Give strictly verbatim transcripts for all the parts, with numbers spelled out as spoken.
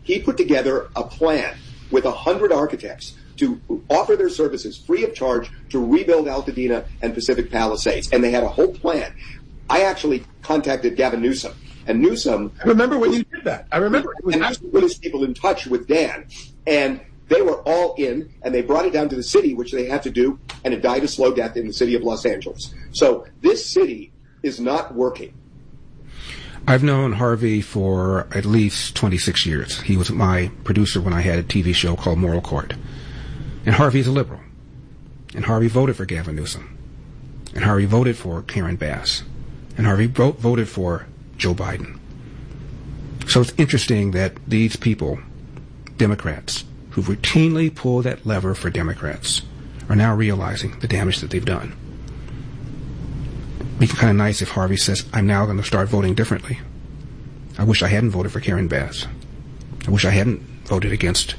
he put together a plan with a hundred architects to offer their services free of charge to rebuild Altadena and Pacific Palisades. And they had a whole plan. I actually contacted Gavin Newsom. And Newsom... I remember when you did that. I remember. It was and Newsom put his people in touch with Dan. And they were all in, and they brought it down to the city, which they had to do, and it died a slow death in the city of Los Angeles. So this city is not working. I've known Harvey for at least twenty-six years. He was my producer when I had a T V show called Moral Court. And Harvey's a liberal. And Harvey voted for Gavin Newsom. And Harvey voted for Karen Bass. And Harvey vo- voted for Joe Biden. So it's interesting that these people, Democrats, who routinely pull that lever for Democrats, are now realizing the damage that they've done. It'd be kind of nice if Harvey says, I'm now going to start voting differently. I wish I hadn't voted for Karen Bass. I wish I hadn't voted against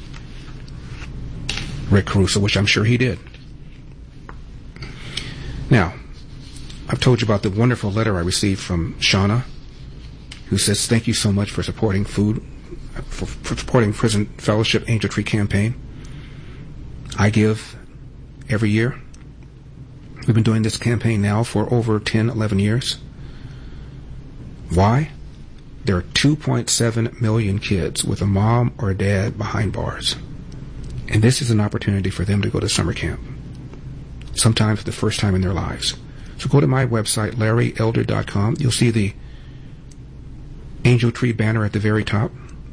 Rick Caruso, which I'm sure he did. Now, I've told you about the wonderful letter I received from Shauna, who says, thank you so much for supporting food, for, for supporting Prison Fellowship Angel Tree campaign. I give every year. We've been doing this campaign now for over ten, eleven years. Why? There are two point seven million kids with a mom or a dad behind bars. And this is an opportunity for them to go to summer camp. Sometimes for the first time in their lives. So go to my website, larry elder dot com. You'll see the Angel Tree banner at the very top.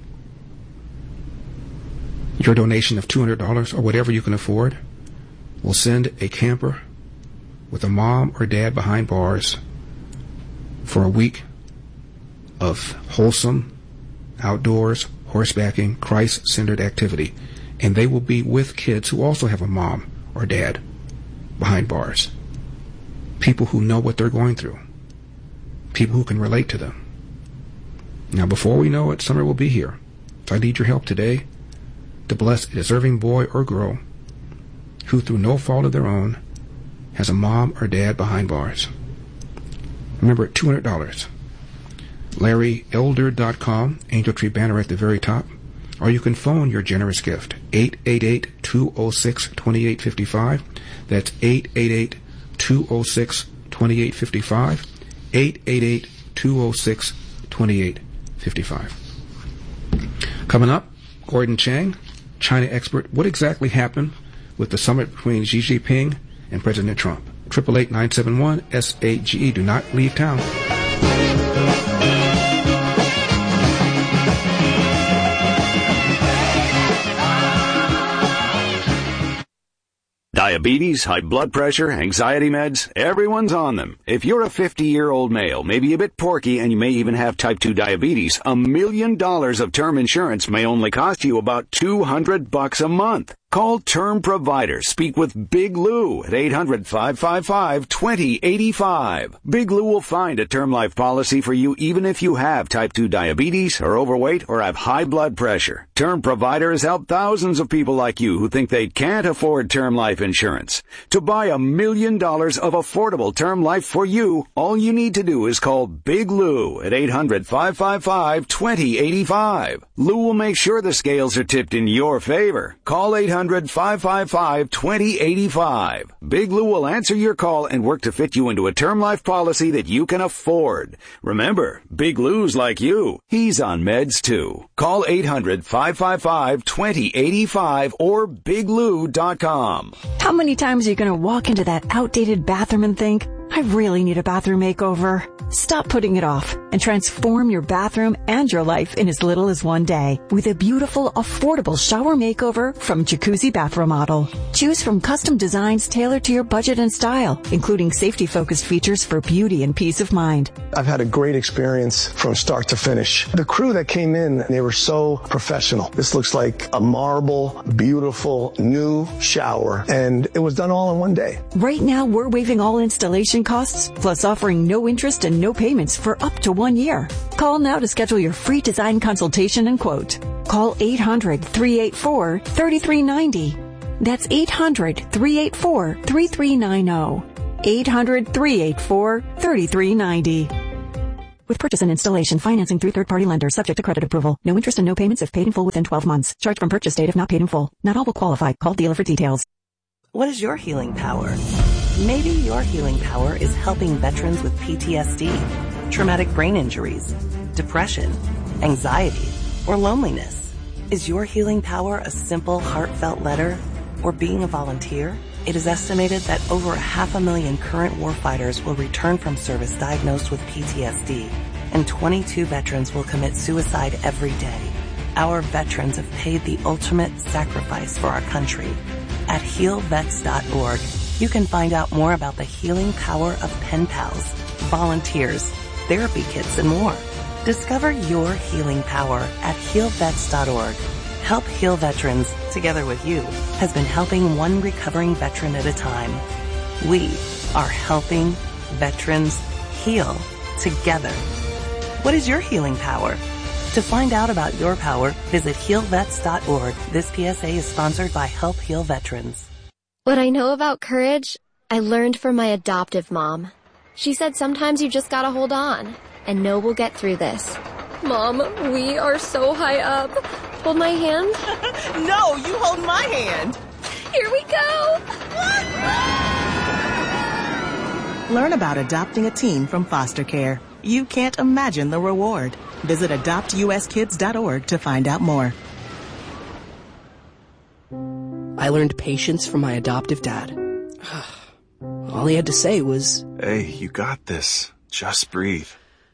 Your donation of two hundred dollars or whatever you can afford will send a camper with a mom or dad behind bars for a week of wholesome, outdoors, horsebacking, Christ-centered activity. And they will be with kids who also have a mom or dad behind bars. People who know what they're going through. People who can relate to them. Now, before we know it, summer will be here. So I need your help today to bless a deserving boy or girl who, through no fault of their own, has a mom or dad behind bars. Remember, two hundred dollars. larry elder dot com, Angel Tree banner at the very top. Or you can phone your generous gift, eight eight eight, two oh six, two eight five five. That's eight eight eight, two oh six, two eight five five. eight eight eight, two oh six, two eight five five. Coming up, Gordon Chang, China expert. What exactly happened with the summit between Xi Jinping and President Trump? eight eight eight, nine seven one, S A G E. Do not leave town. Diabetes, high blood pressure, anxiety meds, everyone's on them. If you're a fifty-year-old male, maybe a bit porky, and you may even have type two diabetes, a million dollars of term insurance may only cost you about two hundred bucks a month. Call Term Provider. Speak with Big Lou at eight hundred, five five five, two oh eight five. Big Lou will find a term life policy for you even if you have type two diabetes, are overweight, or have high blood pressure. Term Provider has helped thousands of people like you who think they can't afford term life insurance. To buy a million dollars of affordable term life for you, all you need to do is call Big Lou at eight hundred, five five five, two oh eight five. Lou will make sure the scales are tipped in your favor. Call eight hundred, five five five, two oh eight five. Big Lou will answer your call and work to fit you into a term life policy that you can afford. Remember, Big Lou's like you. He's on meds too. Call eight hundred, five five five, two oh eight five or big lou dot com. How many times are you going to walk into that outdated bathroom and think, I really need a bathroom makeover? Stop putting it off and transform your bathroom and your life in as little as one day with a beautiful, affordable shower makeover from Jacuzzi Bath Remodel. Choose from custom designs tailored to your budget and style, including safety-focused features for beauty and peace of mind. I've had a great experience from start to finish. The crew that came in, they were so professional. This looks like a marble, beautiful, new shower, and it was done all in one day. Right now, we're waiving all installation costs, plus offering no interest and no payments for up to one year. Call now to schedule your free design consultation and quote. Call eight hundred, three eight four, three three nine zero. That's eight hundred, three eight four, three three nine zero. eight hundred, three eight four, three three nine zero. With purchase and installation, financing through third-party lenders, subject to credit approval. No interest and no payments if paid in full within twelve months. Charge from purchase date if not paid in full. Not all will qualify. Call dealer for details. What is your healing power? Maybe your healing power is helping veterans with P T S D, traumatic brain injuries, depression, anxiety, or loneliness. Is your healing power a simple, heartfelt letter or being a volunteer? It is estimated that over half a million current warfighters will return from service diagnosed with P T S D, and twenty-two veterans will commit suicide every day. Our veterans have paid the ultimate sacrifice for our country. At heal vets dot org, you can find out more about the healing power of pen pals, volunteers, therapy kits, and more. Discover your healing power at heal vets dot org. Help Heal Veterans, together with you, has been helping one recovering veteran at a time. We are helping veterans heal together. What is your healing power? To find out about your power, visit heal vets dot org. This P S A is sponsored by Help Heal Veterans. What I know about courage, I learned from my adoptive mom. She said sometimes you just gotta hold on and know we'll get through this. Mom, we are so high up. Hold my hand. No, you hold my hand. Here we go. Learn about adopting a teen from foster care. You can't imagine the reward. Visit adopt u s kids dot org to find out more. I learned patience from my adoptive dad. All he had to say was, "Hey, you got this. Just breathe."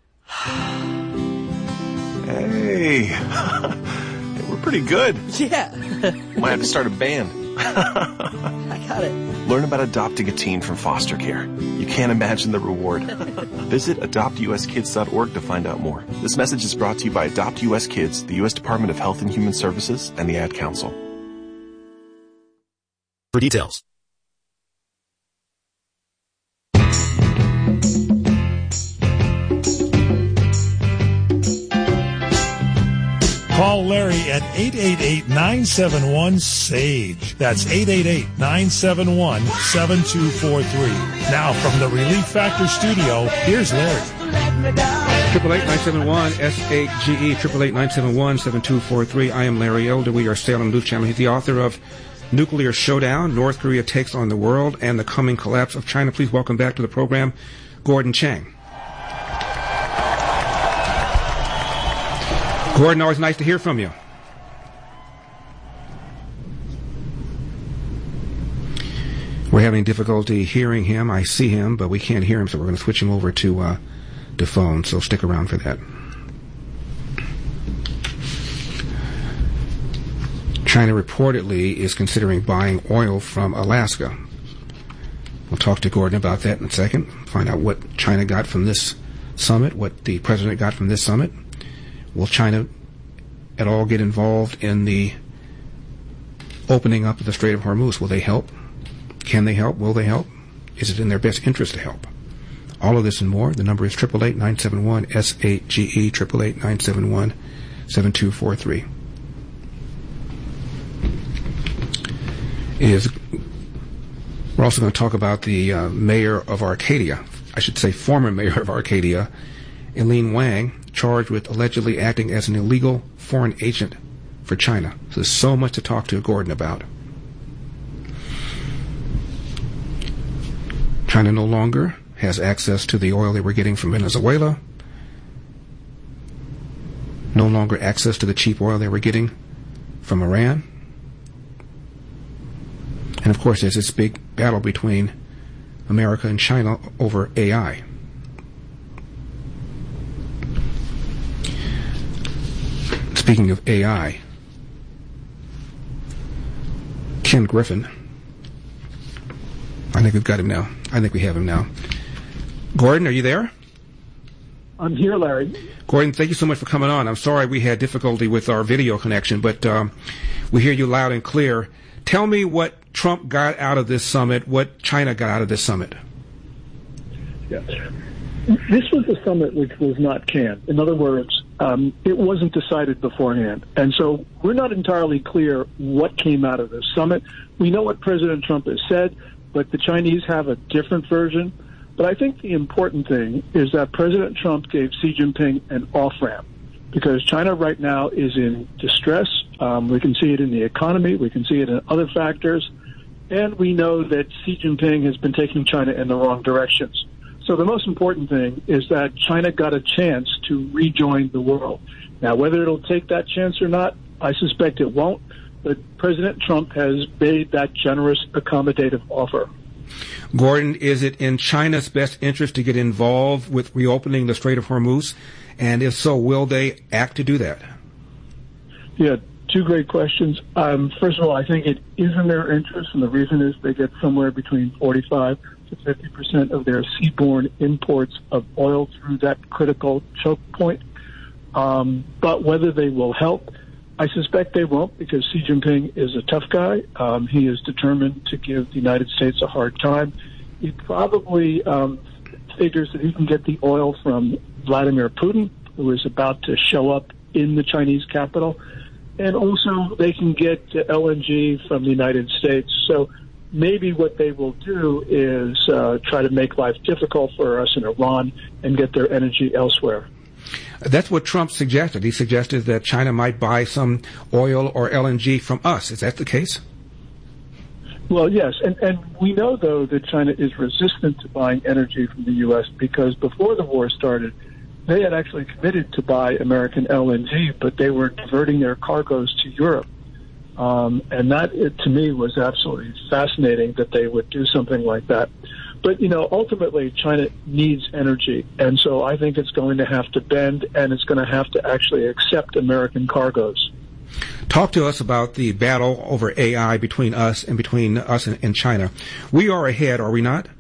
Hey, we're pretty good. Yeah. Might have to start a band. I got it. Learn about adopting a teen from foster care. You can't imagine the reward. Visit adopt u s kids dot org to find out more. This message is brought to you by Adopt U S Kids, the U S Department of Health and Human Services, and the Ad Council. For details. Call Larry at eight eight eight, nine seven one, SAGE. That's eight eight eight, nine seven one, seven two four three. Now from the Relief Factor studio, here's Larry. Triple eight nine seven one S A G E, triple eight nine seven one seven two four three. I am Larry Elder. We are Salem News Channel. He's the author of Nuclear Showdown, North Korea Takes on the World, and the Coming Collapse of China. Please welcome back to the program, Gordon Chang. Gordon, always nice to hear from you. We're having difficulty hearing him. I see him, but we can't hear him, so we're going to switch him over to uh, the phone, so stick around for that. China reportedly is considering buying oil from Alaska. We'll talk to Gordon about that in a second, find out what China got from this summit, what the president got from this summit. Will China at all get involved in the opening up of the Strait of Hormuz? Will they help? Can they help? Will they help? Is it in their best interest to help? All of this and more. The number is eight eight eight, nine seven one, S A G E, eight eight eight, nine seven one, seven two four three. Is we're also going to talk about the uh, mayor of Arcadia, I should say former mayor of Arcadia, Eileen Wang, charged with allegedly acting as an illegal foreign agent for China. So there's so much to talk to Gordon about. China no longer has access to the oil they were getting from Venezuela, no longer access to the cheap oil they were getting from Iran. And of course, there's this big battle between America and China over A I. Speaking of A I, Ken Griffin, I think we've got him now. I think we have him now. Gordon, are you there? I'm here, Larry. Gordon, thank you so much for coming on. I'm sorry we had difficulty with our video connection, but um, we hear you loud and clear. Tell me what Trump got out of this summit, what China got out of this summit. Yeah. This was a summit which was not canned. In other words, um, it wasn't decided beforehand. And so we're not entirely clear what came out of this summit. We know what President Trump has said, but the Chinese have a different version But I think the important thing is that President Trump gave Xi Jinping an off-ramp because China right now is in distress. Um, we can see it in the economy. We can see it in other factors. And we know that Xi Jinping has been taking China in the wrong directions. So the most important thing is that China got a chance to rejoin the world. Now, whether it'll take that chance or not, I suspect it won't. But President Trump has made that generous, accommodative offer. Gordon, is it in China's best interest to get involved with reopening the Strait of Hormuz? And if so, will they act to do that? Yeah, two great questions. Um, first of all, I think it is in their interest, and the reason is they get somewhere between forty-five to fifty percent of their seaborne imports of oil through that critical choke point. Um, but whether they will help, I suspect they won't, because Xi Jinping is a tough guy. Um, he is determined to give the United States a hard time. He probably um, figures that he can get the oil from Vladimir Putin, who is about to show up in the Chinese capital. And also they can get L N G from the United States. So maybe what they will do is uh, try to make life difficult for us in Iran and get their energy elsewhere. That's what Trump suggested. He suggested that China might buy some oil or L N G from us. Is that the case? Well, yes. And, and we know, though, that China is resistant to buying energy from the U S because before the war started, they had actually committed to buy American L N G, but they were diverting their cargoes to Europe. Um, and that, it, to me, was absolutely fascinating that they would do something like that. But, you know, ultimately, China needs energy. And so I think it's going to have to bend, and it's going to have to actually accept American cargoes. Talk to us about the battle over A I between us and between us and, and China. We are ahead, are we not?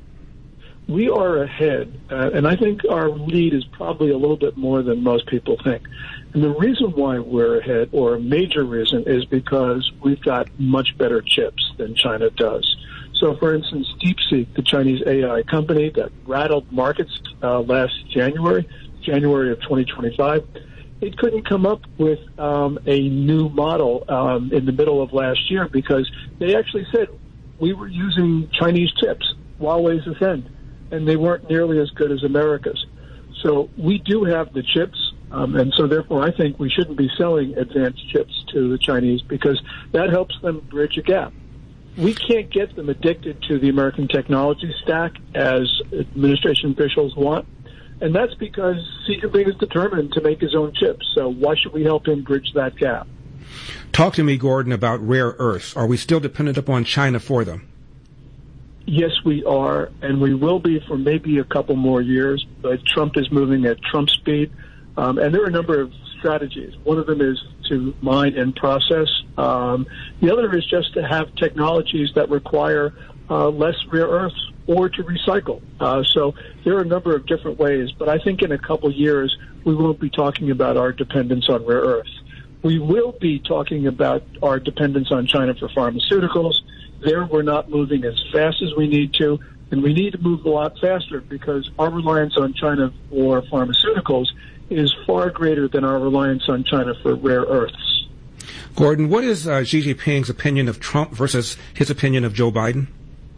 We are ahead, uh, and I think our lead is probably a little bit more than most people think. And the reason why we're ahead, or a major reason, is because we've got much better chips than China does. So, for instance, DeepSeek, the Chinese A I company that rattled markets uh, last January, January of twenty twenty-five, it couldn't come up with um, a new model um, in the middle of last year because they actually said we were using Chinese chips, Huawei's Ascend, and they weren't nearly as good as America's. So we do have the chips, um, and so therefore I think we shouldn't be selling advanced chips to the Chinese because that helps them bridge a gap. We can't get them addicted to the American technology stack as administration officials want, and that's because Xi Jinping is determined to make his own chips. So why should we help him bridge that gap? Talk to me, Gordon, about rare earths. Are we still dependent upon China for them? Yes, we are, and we will be for maybe a couple more years, but Trump is moving at Trump speed, um, and there are a number of strategies. One of them is to mine and process. Um, the other is just to have technologies that require uh, less rare earths or to recycle. Uh, so there are a number of different ways, but I think in a couple years we won't be talking about our dependence on rare earths. We will be talking about our dependence on China for pharmaceuticals. There we're not moving as fast as we need to, and we need to move a lot faster because our reliance on China for pharmaceuticals is far greater than our reliance on China for rare earths. Gordon, what is uh, Xi Jinping's opinion of Trump versus his opinion of Joe Biden?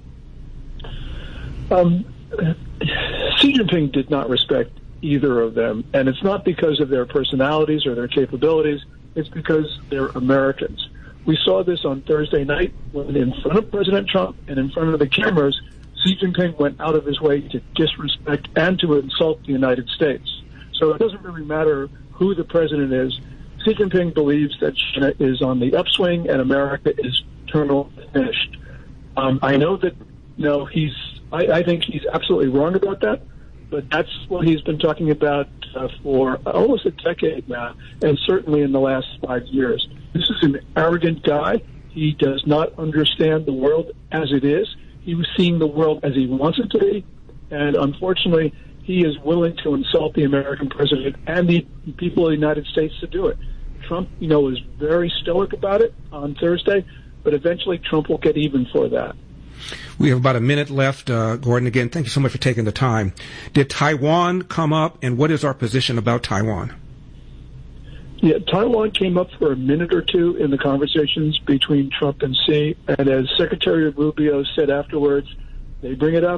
Um, Xi Jinping did not respect either of them, and it's not because of their personalities or their capabilities. It's because they're Americans. We saw this on Thursday night when in front of President Trump and in front of the cameras, Xi Jinping went out of his way to disrespect and to insult the United States. So it doesn't really matter who the president is. Xi Jinping believes that China is on the upswing and America is terminal finished. Um, I know that, you know, he's, I, I think he's absolutely wrong about that, but that's what he's been talking about uh, for almost a decade now, and certainly in the last five years. This is an arrogant guy. He does not understand the world as it is. He was seeing the world as he wants it to be, and unfortunately, he is willing to insult the American president and the people of the United States to do it. Trump, you know, was very stoic about it on Thursday, but eventually Trump will get even for that. We have about a minute left, uh, Gordon. Again, thank you so much for taking the time. Did Taiwan come up, and what is our position about Taiwan? Yeah, Taiwan came up for a minute or two in the conversations between Trump and Xi, and as Secretary Rubio said afterwards, they bring it up,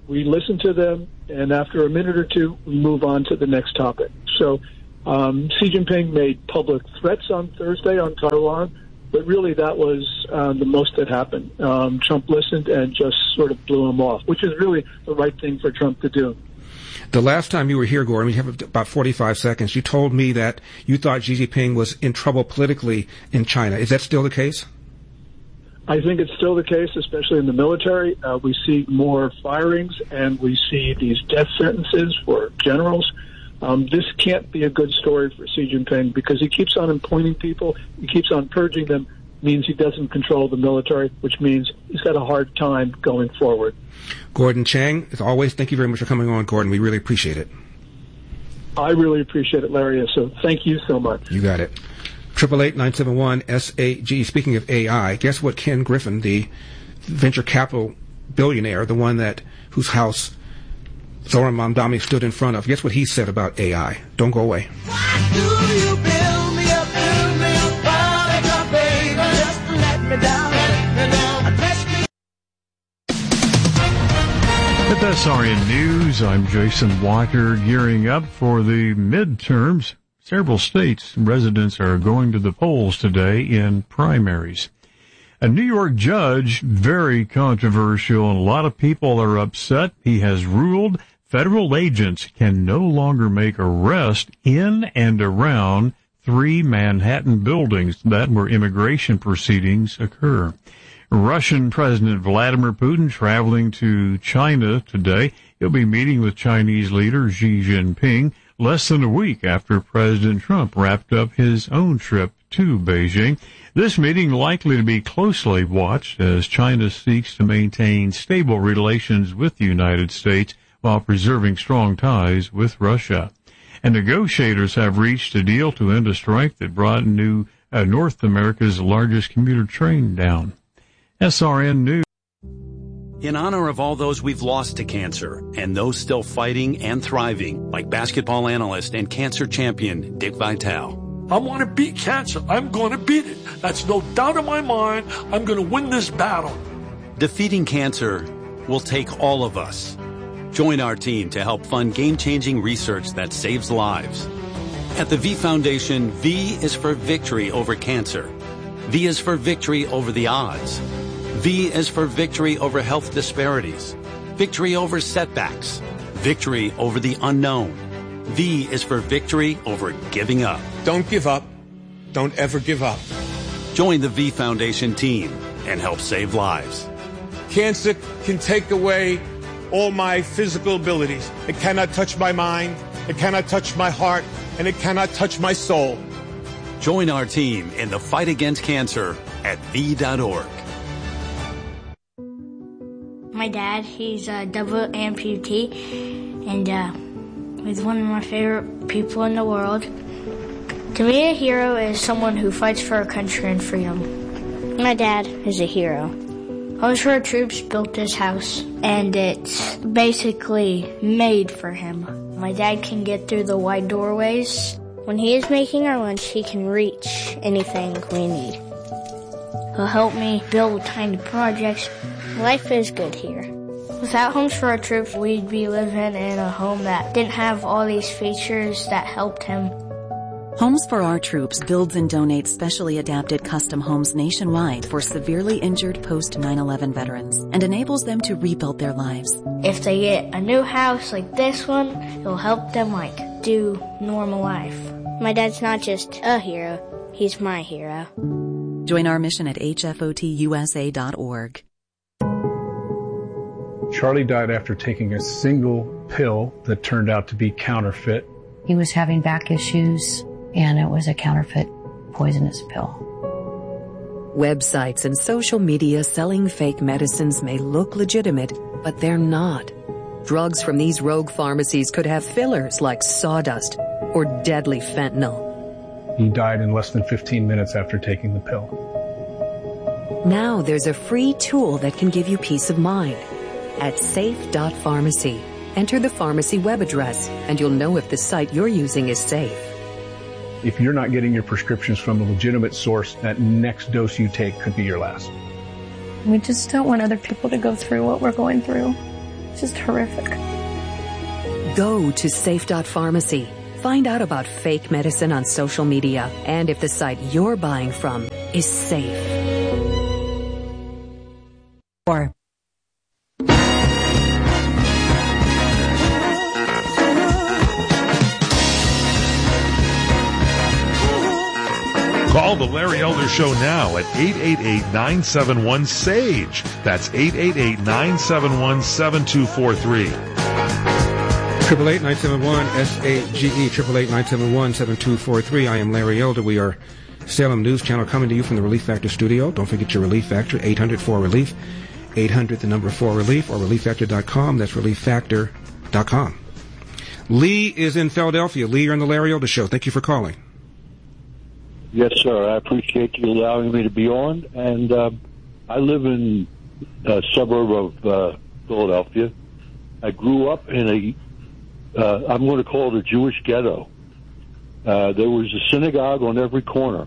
we listen to them, and after a minute or two, we move on to the next topic. So um, Xi Jinping made public threats on Thursday on Taiwan, but really that was uh, the most that happened. Um, Trump listened and just sort of blew him off, which is really the right thing for Trump to do. The last time you were here, Gordon, we have about forty-five seconds, you told me that you thought Xi Jinping was in trouble politically in China. Is that still the case? I think it's still the case, especially in the military. Uh, we see more firings, and we see these death sentences for generals. Um, this can't be a good story for Xi Jinping because he keeps on appointing people, he keeps on purging them, means he doesn't control the military, which means he's got a hard time going forward. Gordon Chang, as always, thank you very much for coming on, Gordon. We really appreciate it. I really appreciate it, Larry, so thank you so much. You got it. Triple eight nine seven one S A G. Speaking of A I, guess what Ken Griffin, the venture capital billionaire, the one that whose house Zoran Mamdani stood in front of, guess what he said about A I? Don't go away. Why do you build me up, build me up, like a baby, just to let me down, let me down, bless me. At S R N News, I'm Jason Walker, gearing up for the midterms. Several states' residents are going to the polls today in primaries. A New York judge, very controversial, and a lot of people are upset. He has ruled federal agents can no longer make arrests in and around three Manhattan buildings that where immigration proceedings occur. Russian President Vladimir Putin traveling to China today. He'll be meeting with Chinese leader Xi Jinping less than a week after President Trump wrapped up his own trip to Beijing. This meeting likely to be closely watched as China seeks to maintain stable relations with the United States while preserving strong ties with Russia. And negotiators have reached a deal to end a strike that brought new uh, North America's largest commuter train down. S R N News. In honor of all those we've lost to cancer and those still fighting and thriving, like basketball analyst and cancer champion Dick Vitale. I want to beat cancer. I'm going to beat it. That's no doubt in my mind. I'm going to win this battle. Defeating cancer will take all of us. Join our team to help fund game-changing research that saves lives. At the V Foundation, V is for victory over cancer. V is for victory over the odds. V is for victory over health disparities, victory over setbacks, victory over the unknown. V is for victory over giving up. Don't give up. Don't ever give up. Join the V Foundation team and help save lives. Cancer can take away all my physical abilities. It cannot touch my mind, it cannot touch my heart, and it cannot touch my soul. Join our team in the fight against cancer at V dot org. My dad, he's a double amputee, and uh, he's one of my favorite people in the world. To me, a hero is someone who fights for our country and freedom. My dad is a hero. Homes for Our Troops built this house, and it's basically made for him. My dad can get through the wide doorways. When he is making our lunch, he can reach anything we need. He'll help me build tiny projects. Life is good here. Without Homes for Our Troops, we'd be living in a home that didn't have all these features that helped him. Homes for Our Troops builds and donates specially adapted custom homes nationwide for severely injured post nine eleven veterans and enables them to rebuild their lives. If they get a new house like this one, it'll help them like do normal life. My dad's not just a hero, he's my hero. Join our mission at H F O T U S A dot org. Charlie died after taking a single pill that turned out to be counterfeit. He was having back issues, and it was a counterfeit poisonous pill. Websites and social media selling fake medicines may look legitimate, but they're not. Drugs from these rogue pharmacies could have fillers like sawdust or deadly fentanyl. He died in less than fifteen minutes after taking the pill. Now there's a free tool that can give you peace of mind. At safe dot pharmacy, enter the pharmacy web address, and you'll know if the site you're using is safe. If you're not getting your prescriptions from a legitimate source, that next dose you take could be your last. We just don't want other people to go through what we're going through. It's just horrific. Go to safe dot pharmacy. Find out about fake medicine on social media and if the site you're buying from is safe. Or Call the Larry Elder Show now at eight eight eight, nine seven one, S A G E. That's eight eight eight, nine seven one, seven two four three. Triple eight nine seven one S A G E. Triple eight nine seven one seven two four three. I am Larry Elder. We are Salem News Channel coming to you from the Relief Factor studio. Don't forget your Relief Factor. Eight hundred four relief. Eight hundred the number four relief or relief factor dot com. That's relief factor dot com. Lee is in Philadelphia. Lee, you're on the Larry Elder Show. Thank you for calling. Yes, sir. I appreciate you allowing me to be on. And uh, I live in a suburb of uh, Philadelphia. I grew up in a, uh, I'm going to call it a Jewish ghetto. Uh, there was a synagogue on every corner.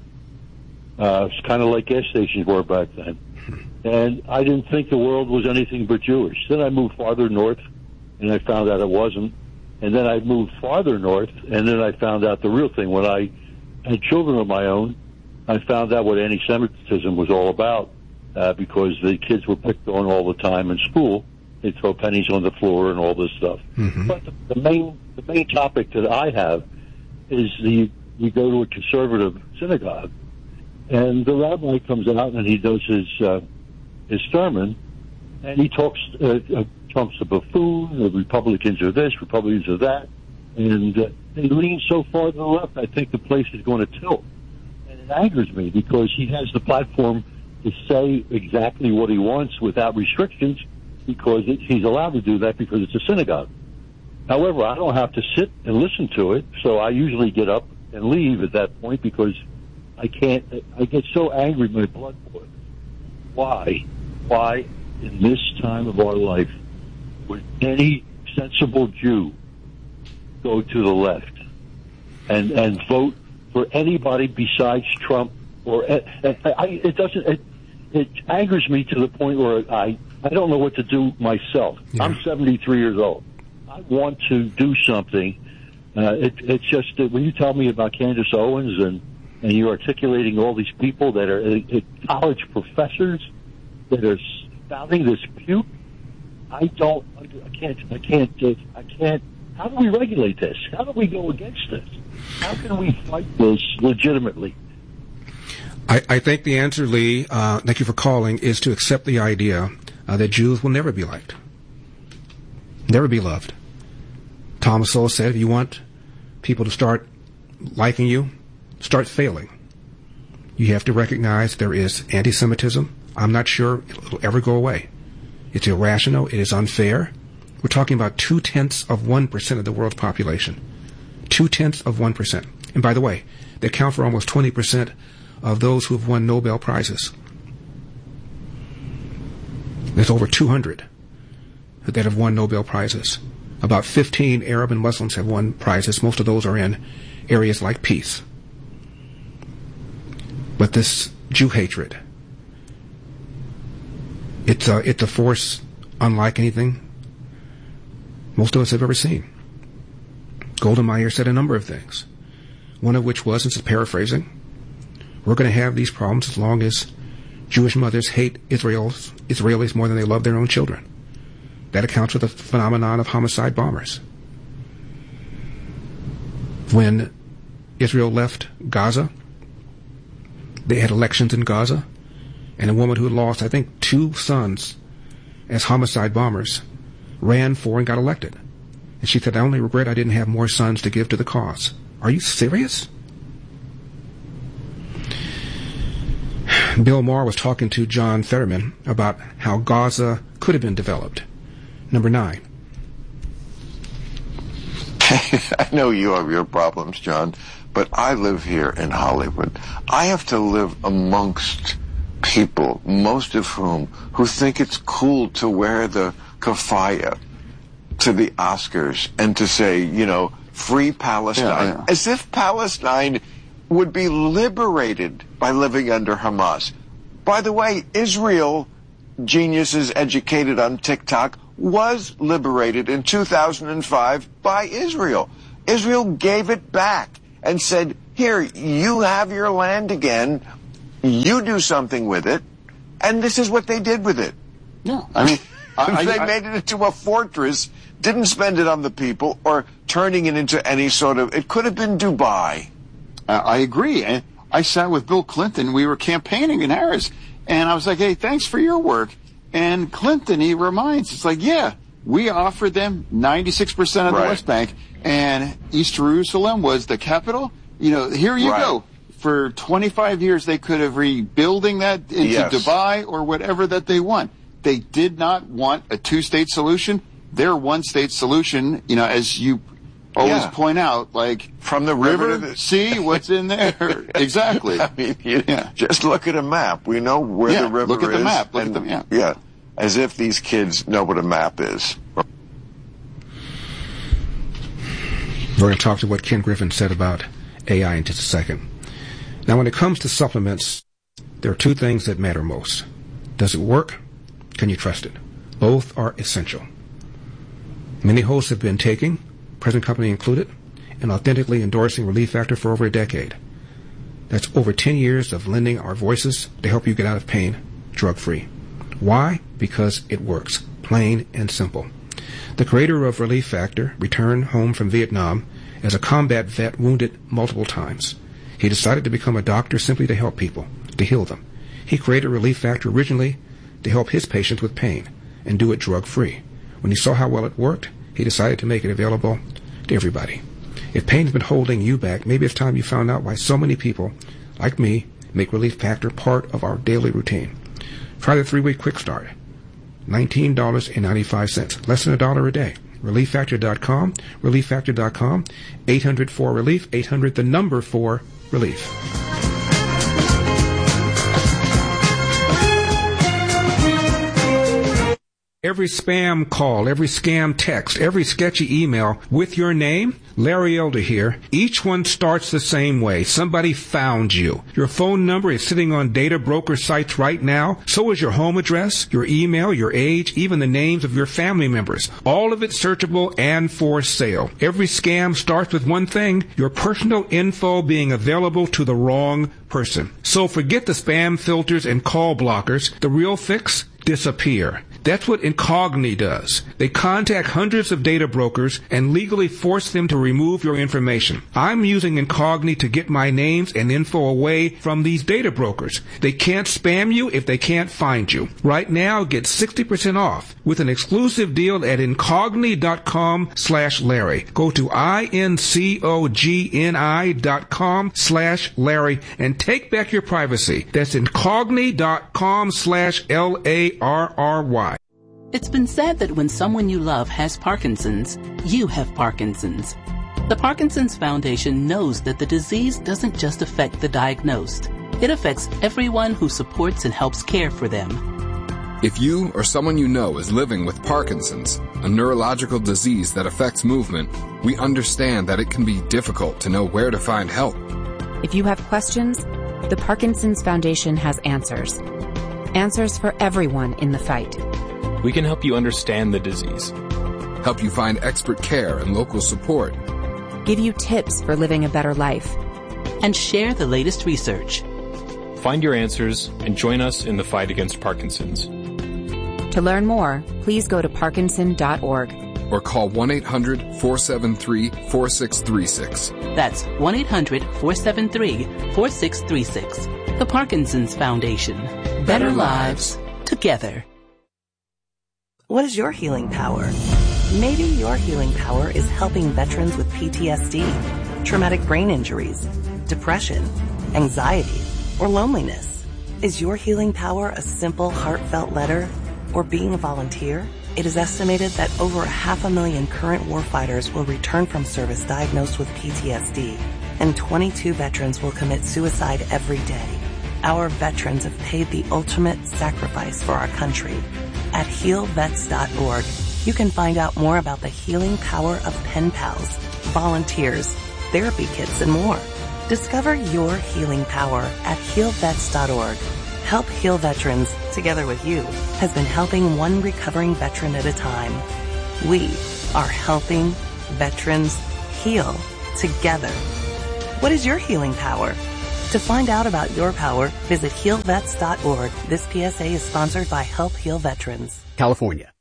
Uh, it's kind of like gas stations were back then. And I didn't think the world was anything but Jewish. Then I moved farther north, and I found out it wasn't. And then I moved farther north, and then I found out the real thing. When I had children of my own, I found out what anti-Semitism was all about, uh, because the kids were picked on all the time in school. They'd throw pennies on the floor and all this stuff. Mm-hmm. But the, the main the main topic that I have is the we go to a conservative synagogue, and the rabbi comes out and he does his uh, his sermon, and he talks uh, uh, Trump's a buffoon, the Republicans are this, Republicans are that, and uh, they lean so far to the left, I think the place is going to tilt. And it angers me because he has the platform to say exactly what he wants without restrictions, because it, he's allowed to do that because it's a synagogue. However, I don't have to sit and listen to it, so I usually get up and leave at that point because I can't, I get so angry my blood boils. Why? Why, in this time of our life, would any sensible Jew go to the left and and vote for anybody besides Trump? Or I, I, it doesn't. It, it angers me to the point where I I don't know what to do myself. Yeah. I'm seventy-three years old. I want to do something. Uh, it, it's just that when you tell me about Candace Owens and and you're articulating all these people that are uh, college professors that are spouting this puke, I don't. I can't. I can't. Uh, I can't. How do we regulate this? How do we go against this? How can we fight this legitimately? I, I think the answer, Lee, uh, thank you for calling, is to accept the idea uh, that Jews will never be liked, never be loved. Thomas Sowell said, if you want people to start liking you, start failing. You have to recognize there is anti-Semitism. I'm not sure it'll ever go away. It's irrational. It is unfair. We're talking about two-tenths of one percent of the world's population. Two-tenths of one percent. And by the way, they account for almost twenty percent of those who have won Nobel Prizes. There's over two hundred that have won Nobel Prizes. About fifteen Arab and Muslims have won prizes. Most of those are in areas like peace. But this Jew hatred, it's a, it's a force unlike anything most of us have ever seen. Golda Meir said a number of things, one of which was, and this is paraphrasing, we're going to have these problems as long as Jewish mothers hate Israel's, Israelis more than they love their own children. That accounts for the phenomenon of homicide bombers. When Israel left Gaza, they had elections in Gaza, and a woman who had lost, I think, two sons as homicide bombers ran for and got elected. And she said, I only regret I didn't have more sons to give to the cause. Are you serious? Bill Maher was talking to John Fetterman about how Gaza could have been developed. Number nine. I know you have your problems, John, but I live here in Hollywood. I have to live amongst people, most of whom, who think it's cool to wear the kafaya to the Oscars and to say, you know, free Palestine, yeah, yeah. as if Palestine would be liberated by living under Hamas. By the way, Israel geniuses educated on TikTok was liberated in two thousand five by Israel. Israel gave it back and said, here, you have your land again, you do something with it, and this is what they did with it. No, I mean... I, they I, made it into a fortress, didn't spend it on the people, or turning it into any sort of... It could have been Dubai. Uh, I agree. I, I sat with Bill Clinton. We were campaigning in Harris, and I was like, hey, thanks for your work. And Clinton, he reminds, it's like, yeah, we offered them ninety-six percent of the Right. West Bank, and East Jerusalem was the capital. You know, here you Right. go. For twenty-five years, they could have rebuilding that into Yes. Dubai or whatever that they want. They did not want a two-state solution. Their one-state solution, you know, as you always Yeah. point out, like from the river, river to the sea, what's in there? Exactly. I mean, you, Yeah. just look at a map. We know where Yeah, the river look at the is, map. Look and- at the map. Yeah, as if these kids know what a map is. We're going to talk to what Ken Griffin said about A I in just a second. Now, when it comes to supplements, there are two things that matter most. Does it work? Can you trust it? Both are essential. Many hosts have been taking, present company included, and authentically endorsing Relief Factor for over a decade. That's over ten years of lending our voices to help you get out of pain drug-free. Why? Because it works. Plain and simple. The creator of Relief Factor returned home from Vietnam as a combat vet wounded multiple times. He decided to become a doctor simply to help people, to heal them. He created Relief Factor originally to help his patients with pain and do it drug-free. When he saw how well it worked, he decided to make it available to everybody. If pain's been holding you back, maybe it's time you found out why so many people, like me, make Relief Factor part of our daily routine. Try the three-week quick start. nineteen dollars and ninety-five cents. Less than a dollar a day. relief factor dot com. relief factor dot com. eight hundred four relief. eight hundred the number for relief. Every spam call, every scam text, every sketchy email with your name, Larry Elder here, each one starts the same way. Somebody found you. Your phone number is sitting on data broker sites right now. So is your home address, your email, your age, even the names of your family members. All of it searchable and for sale. Every scam starts with one thing, your personal info being available to the wrong person. So forget the spam filters and call blockers. The real fix? Disappear. That's what Incogni does. They contact hundreds of data brokers and legally force them to remove your information. I'm using Incogni to get my names and info away from these data brokers. They can't spam you if they can't find you. Right now, get sixty percent off with an exclusive deal at incogni dot com slash Larry. Go to I-N-C-O-G-N-I dot com slash Larry and take back your privacy. That's incogni dot com slash L A R R Y. It's been said that when someone you love has Parkinson's, you have Parkinson's. The Parkinson's Foundation knows that the disease doesn't just affect the diagnosed. It affects everyone who supports and helps care for them. If you or someone you know is living with Parkinson's, a neurological disease that affects movement, we understand that it can be difficult to know where to find help. If you have questions, the Parkinson's Foundation has answers. Answers for everyone in the fight. We can help you understand the disease, help you find expert care and local support, give you tips for living a better life, and share the latest research. Find your answers and join us in the fight against Parkinson's. To learn more, please go to parkinson dot org or call one eight hundred four seven three four six three six. That's one eight hundred four seven three four six three six. The Parkinson's Foundation. Better, Better lives together. What is your healing power? Maybe your healing power is helping veterans with P T S D, traumatic brain injuries, depression, anxiety, or loneliness. Is your healing power a simple, heartfelt letter or being a volunteer? It is estimated that over a half a million current warfighters will return from service diagnosed with P T S D, and twenty-two veterans will commit suicide every day. Our veterans have paid the ultimate sacrifice for our country. At heal vets dot org, you can find out more about the healing power of pen pals, volunteers, therapy kits, and more. Discover your healing power at heal vets dot org. Help Heal Veterans, together with you, has been helping one recovering veteran at a time. We are helping veterans heal together. What is your healing power? To find out about your power, visit heal vets dot org. This P S A is sponsored by Help Heal Veterans. California.